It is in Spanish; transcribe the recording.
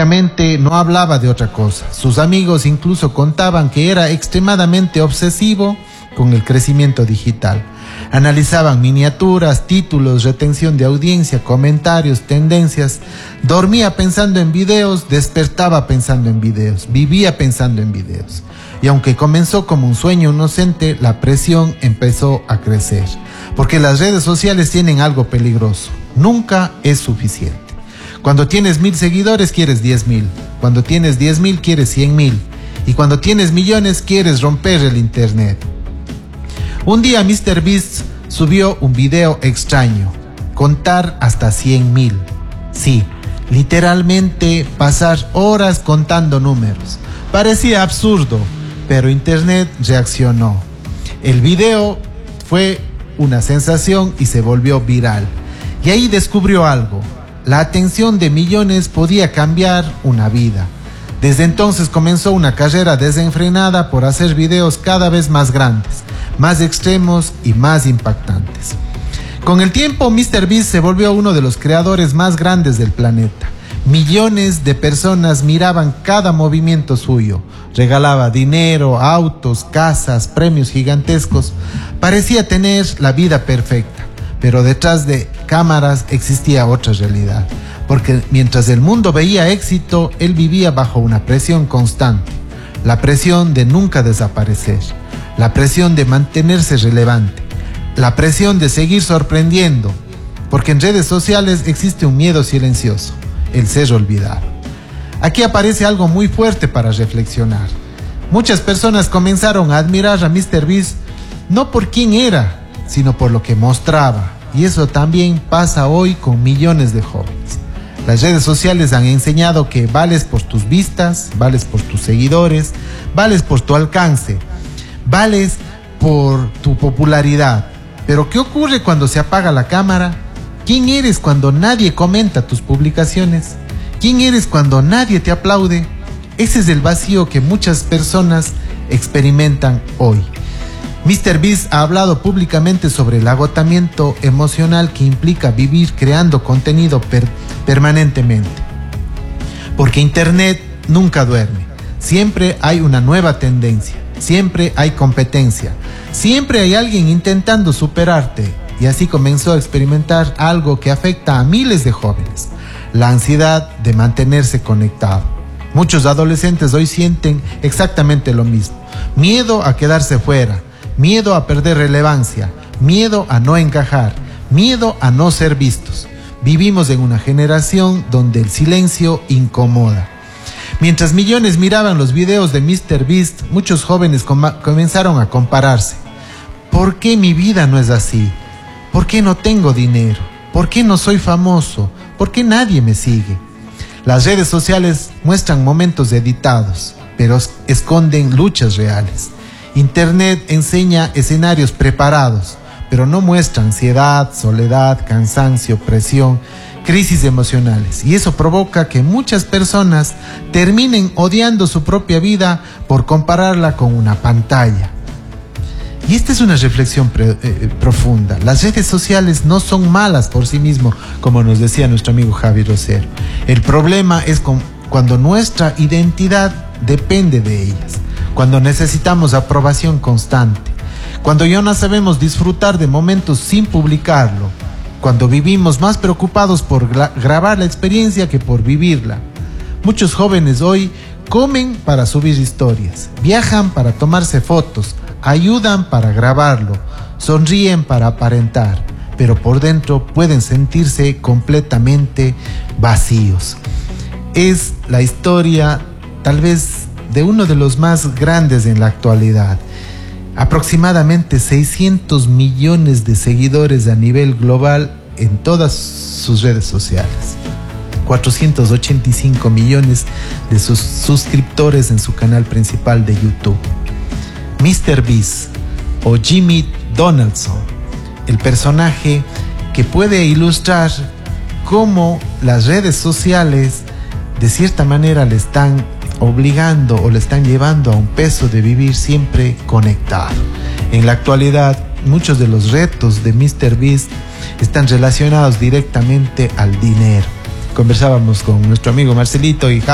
prácticamente no hablaba de otra cosa. Sus amigos incluso contaban que era extremadamente obsesivo con el crecimiento digital. Analizaban miniaturas, títulos, retención de audiencia, comentarios, tendencias. Dormía pensando en videos, despertaba pensando en videos, vivía pensando en videos. Y aunque comenzó como un sueño inocente, la presión empezó a crecer. Porque las redes sociales tienen algo peligroso. Nunca es suficiente. Cuando tienes 1000 seguidores, quieres 10.000. Cuando tienes 10.000, quieres 100.000. Y cuando tienes millones, quieres romper el internet. Un día MrBeast subió un video extraño. Contar hasta 100.000. Sí, literalmente pasar horas contando números. Parecía absurdo, pero internet reaccionó. El video fue una sensación y se volvió viral. Y ahí descubrió algo. La atención de millones podía cambiar una vida. Desde entonces comenzó una carrera desenfrenada por hacer videos cada vez más grandes, más extremos y más impactantes. Con el tiempo, MrBeast se volvió uno de los creadores más grandes del planeta. Millones de personas miraban cada movimiento suyo. Regalaba dinero, autos, casas, premios gigantescos. Parecía tener la vida perfecta, pero detrás de cámaras existía otra realidad. Porque mientras el mundo veía éxito, él vivía bajo una presión constante. La presión de nunca desaparecer. La presión de mantenerse relevante. La presión de seguir sorprendiendo. Porque en redes sociales existe un miedo silencioso. El ser olvidado. Aquí aparece algo muy fuerte para reflexionar. Muchas personas comenzaron a admirar a MrBeast no por quién era, sino por lo que mostraba. Y eso también pasa hoy con millones de jóvenes. Las redes sociales han enseñado que vales por tus vistas, vales por tus seguidores, vales por tu alcance, vales por tu popularidad. Pero ¿qué ocurre cuando se apaga la cámara? ¿Quién eres cuando nadie comenta tus publicaciones? ¿Quién eres cuando nadie te aplaude? Ese es el vacío que muchas personas experimentan hoy. MrBeast ha hablado públicamente sobre el agotamiento emocional que implica vivir creando contenido permanentemente. Porque Internet nunca duerme. Siempre hay una nueva tendencia. Siempre hay competencia. Siempre hay alguien intentando superarte. Y así comenzó a experimentar algo que afecta a miles de jóvenes, la ansiedad de mantenerse conectado. Muchos adolescentes hoy sienten exactamente lo mismo. Miedo a quedarse fuera, miedo a perder relevancia, miedo a no encajar, miedo a no ser vistos. Vivimos en una generación donde el silencio incomoda. Mientras millones miraban los videos de MrBeast, muchos jóvenes comenzaron a compararse. ¿Por qué mi vida no es así? ¿Por qué no tengo dinero? ¿Por qué no soy famoso? ¿Por qué nadie me sigue? Las redes sociales muestran momentos editados, pero esconden luchas reales. Internet enseña escenarios preparados, pero no muestra ansiedad, soledad, cansancio, presión, crisis emocionales. Y eso provoca que muchas personas terminen odiando su propia vida por compararla con una pantalla. Y esta es una reflexión profunda. Las redes sociales no son malas por sí mismas, como nos decía nuestro amigo Javi Rosero. El problema es cuando nuestra identidad depende de ellas, cuando necesitamos aprobación constante, cuando ya no sabemos disfrutar de momentos sin publicarlo, cuando vivimos más preocupados por grabar la experiencia que por vivirla. Muchos jóvenes hoy comen para subir historias, viajan para tomarse fotos, ayudan para grabarlo, sonríen para aparentar, pero por dentro pueden sentirse completamente vacíos. Es la historia, tal vez, de uno de los más grandes en la actualidad. Aproximadamente 600 millones de seguidores a nivel global en todas sus redes sociales. 485 millones de sus suscriptores en su canal principal de YouTube. MrBeast o Jimmy Donaldson, el personaje que puede ilustrar cómo las redes sociales de cierta manera le están obligando o le están llevando a un peso de vivir siempre conectado. En la actualidad, muchos de los retos de MrBeast están relacionados directamente al dinero. Conversábamos con nuestro amigo Marcelito y